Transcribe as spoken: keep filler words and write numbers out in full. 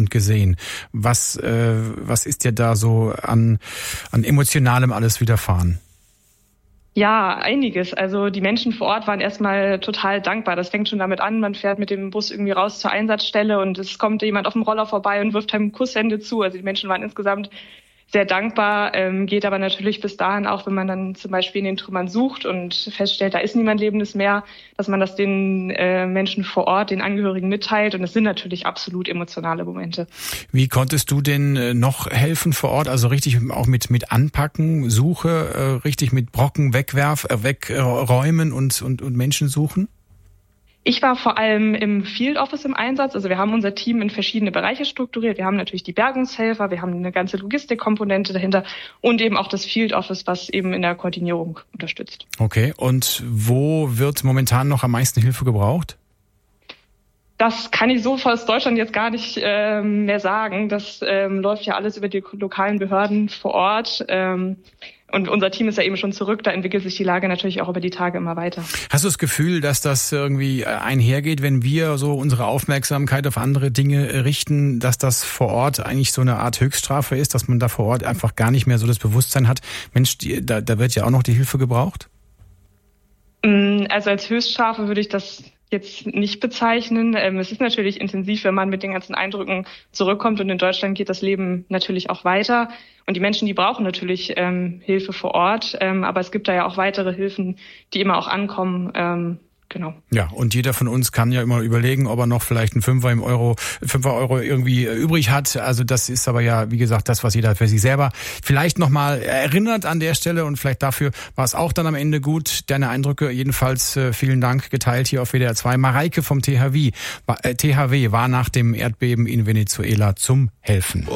und gesehen. Was, äh, was ist dir da so an, an Emotionalem alles widerfahren? Ja, einiges. Also die Menschen vor Ort waren erstmal total dankbar. Das fängt schon damit an, man fährt mit dem Bus irgendwie raus zur Einsatzstelle und es kommt jemand auf dem Roller vorbei und wirft einem Kusshände zu. Also die Menschen waren insgesamt sehr dankbar, ähm, geht aber natürlich bis dahin auch, wenn man dann zum Beispiel in den Trümmern sucht und feststellt, da ist niemand Lebendes mehr, dass man das den äh, Menschen vor Ort, den Angehörigen mitteilt. Und es sind natürlich absolut emotionale Momente. Wie konntest du denn noch helfen vor Ort? Also richtig auch mit mit Anpacken, Suche, äh, richtig mit Brocken wegwerf, äh, wegräumen und, und, und Menschen suchen? Ich war vor allem im Field Office im Einsatz. Also wir haben unser Team in verschiedene Bereiche strukturiert. Wir haben natürlich die Bergungshelfer, wir haben eine ganze Logistikkomponente dahinter und eben auch das Field Office, was eben in der Koordinierung unterstützt. Okay, und wo wird momentan noch am meisten Hilfe gebraucht? Das kann ich so aus Deutschland jetzt gar nicht ähm, mehr sagen. Das ähm, läuft ja alles über die lokalen Behörden vor Ort. Ähm, und unser Team ist ja eben schon zurück. Da entwickelt sich die Lage natürlich auch über die Tage immer weiter. Hast du das Gefühl, dass das irgendwie einhergeht, wenn wir so unsere Aufmerksamkeit auf andere Dinge richten, dass das vor Ort eigentlich so eine Art Höchststrafe ist, dass man da vor Ort einfach gar nicht mehr so das Bewusstsein hat, Mensch, die, da, da wird ja auch noch die Hilfe gebraucht? Also als Höchststrafe würde ich das jetzt nicht bezeichnen. Ähm, es ist natürlich intensiv, wenn man mit den ganzen Eindrücken zurückkommt und in Deutschland geht das Leben natürlich auch weiter und die Menschen, die brauchen natürlich ähm, Hilfe vor Ort, ähm, aber es gibt da ja auch weitere Hilfen, die immer auch ankommen. Ähm, Genau. Ja, und jeder von uns kann ja immer überlegen, ob er noch vielleicht einen Fünfer im Euro, Fünfer Euro irgendwie übrig hat. Also das ist aber ja, wie gesagt, das, was jeder für sich selber vielleicht nochmal erinnert an der Stelle und vielleicht dafür war es auch dann am Ende gut. Deine Eindrücke jedenfalls äh, vielen Dank geteilt hier auf W D R zwei. Mareike vom T H W, äh, T H W war nach dem Erdbeben in Venezuela zum Helfen.